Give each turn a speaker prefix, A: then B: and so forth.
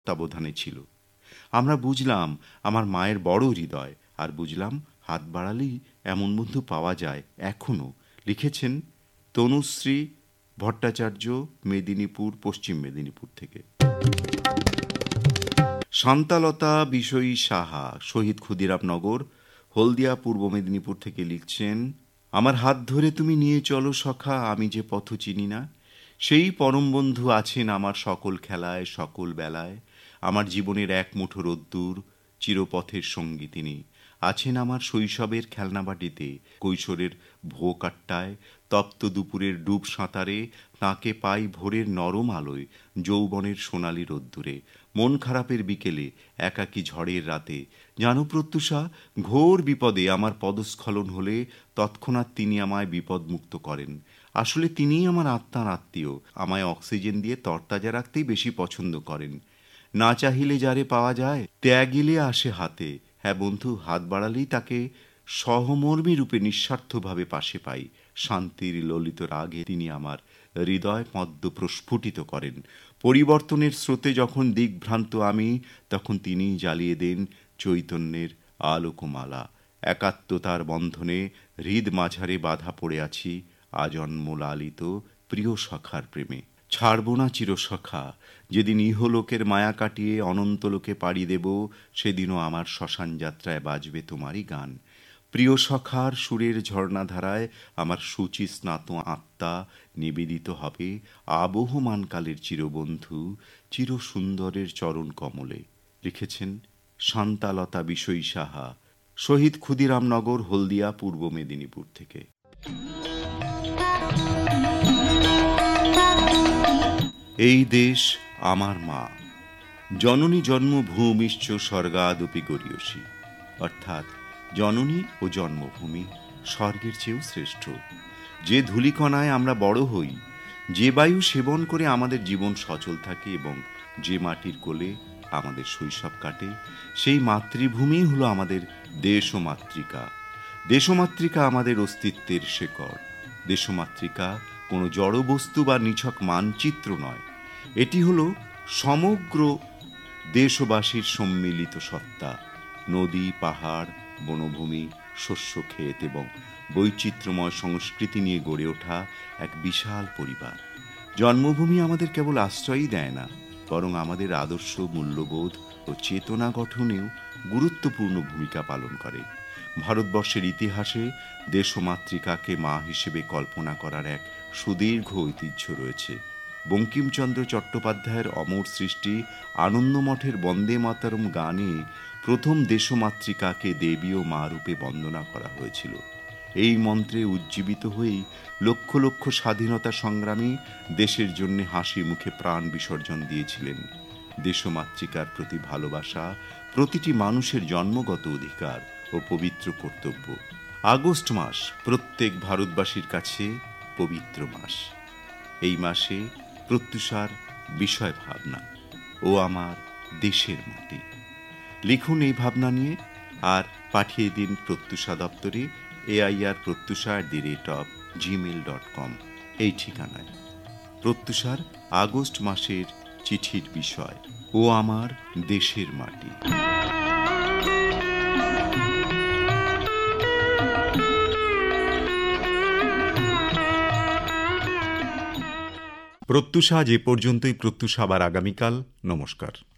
A: তত্ত্বাবধানে ছিল। আমরা বুঝলাম আমার মায়ের বড় হৃদয়, আর বুঝলাম হাত বাড়ালেই এমন বন্ধু পাওয়া যায় এখনো। লিখেছেন তনুশ্রী ভট্টাচার্য, মেদিনীপুর, পশ্চিম মেদিনীপুর থেকে। শান্তালতা বিষয়ী সাহা, শহীদ ক্ষুদিরামনগর, হলদিয়া, পূর্ব মেদিনীপুর থেকে লিখছেন, আমার হাত ধরে তুমি নিয়ে চলো সখা, আমি যে পথ চিনি না। সেই পরম বন্ধু আছেন আমার সকল খেলায়, সকল বেলায়। আমার জীবনের এক মুঠো রোদ্দুর, চিরপথের সঙ্গী তিনি। আছেন আমার শৈশবের খেলনাবাটিতে, কৈশোরের ভোগ আট্টায়, তপ্ত দুপুরের ডুব সাঁতারে। তাঁকে পাই ভোরের নরম আলোয়, যৌবনের সোনালি রোদ্দুরে, মন খারাপের বিকেলে, একাকী ঝড়ের রাতে। জানো প্রত্যুষা, ঘোর বিপদে আমার পদস্খলন হলে তৎক্ষণাৎ তিনি আমায় বিপদমুক্ত করেন। আসলে তিনিই আমার আত্মার আত্মীয়, আমায় অক্সিজেন দিয়ে তরতাজা রাখতেই বেশি পছন্দ করেন। না চাহিলে যারে পাওয়া যায়, ত্যাগিলে আসে হাতে। হ্যাঁ বন্ধু, হাত বাড়ালেই তাকে সহমর্মী রূপে নিঃস্বার্থভাবে পাশে পাই। শান্তির ললিত রাগে তিনি আমার হৃদয় পদ্ম প্রস্ফুটিত করেন। পরিবর্তনের স্রোতে যখন দিকভ্রান্ত আমি, তখন তিনিই জ্বালিয়ে দেন চৈতন্যের আলোকমালা। একাত্মতার বন্ধনে হৃদ মাঝারে বাধা পড়ে আছি, আজন্ম লালিত প্রিয় সখার প্রেমে। ছাড়ব না চিরসখা, যেদিন ইহলোকের মায়া কাটিয়ে অনন্তলোকে পাড়ি দেব, সেদিনও আমার শ্মশান যাত্রায় বাজবে তোমারই গান। প্রিয় সখার সুরের ঝর্ণাধারায় আমার শুচি স্নাত আত্মা নিবেদিত হবে আবহমানকালের চিরবন্ধু, চিরসুন্দরের চরণ কমলে। লিখেছেন শান্তালতা বিষয়ী সাহা, শহীদ ক্ষুদিরামনগর, হলদিয়া, পূর্ব মেদিনীপুর থেকে। এই দেশ আমার মা, জননী জন্মভূমিশ্চ স্বর্গাদপি গরীয়সী। অর্থাৎ জননী ও জন্মভূমি স্বর্গের চেয়েও শ্রেষ্ঠ। যে ধূলিকণায় আমরা বড় হই, যে বায়ু সেবন করে আমাদের জীবন সচল থাকে এবং যে মাটির কোলে আমাদের শৈশব কাটে, সেই মাতৃভূমি হলো আমাদের দেশ ও মাতৃকা। দেশমাতৃকা আমাদের অস্তিত্বের শেকড়। দেশমাতৃকা কোনো জড়বস্তু বা নিছক মানচিত্র নয়, এটি হলো সমগ্র দেশবাসীর সম্মিলিত সত্তা। নদী, পাহাড়, বনভূমি, শস্যক্ষেত এবং বৈচিত্র্যময় সংস্কৃতি নিয়ে গড়ে ওঠা এক বিশাল পরিবার। জন্মভূমি আমাদের কেবল আশ্রয়ই দেয় না, বরং আমাদের আদর্শ, মূল্যবোধ ও চেতনা গঠনেও গুরুত্বপূর্ণ ভূমিকা পালন করে। ভারতবর্ষের ইতিহাসে দেশমাতৃকাকে মা হিসেবে কল্পনা করার এক সুদীর্ঘ ঐতিহ্য রয়েছে। বঙ্কিমচন্দ্র চট্টোপাধ্যায়ের অমর সৃষ্টি আনন্দমঠের বন্দে মাতরম গানে প্রথম দেশমাতৃকাকে দেবী ও মা রূপে বন্দনা করা হয়েছিল। এই মন্ত্রে উজ্জীবিত হয়েই লক্ষ লক্ষ স্বাধীনতা সংগ্রামী দেশের জন্য হাসি মুখে প্রাণ বিসর্জন দিয়েছিলেন। দেশমাতৃকার প্রতি ভালোবাসা প্রতিটি মানুষের জন্মগত অধিকার ও পবিত্র কর্তব্য। আগস্ট মাস প্রত্যেক ভারতবাসীর কাছে পবিত্র মাস। এই মাসে প্রত্যুষার বিষয় ভাবনা, ও আমার দেশের মাটি। লিখুন এই ভাবনা নিয়ে আর পাঠিয়ে দিন প্রত্যুষা দপ্তরে air.protyusha@gmail.com এই ঠিকানায়। প্রত্যুষার আগস্ট মাসের চিঠির বিষয়, ও আমার দেশের মাটি। প্রত্যুষা যে পর্যন্তই। প্রত্যুষা আবার আগামীকাল। নমস্কার।